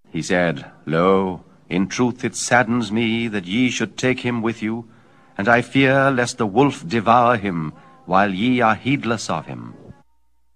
He said, Lo, in truth it saddens me that ye should take him with you, and I fear lest the wolf devour him, while ye are heedless of him.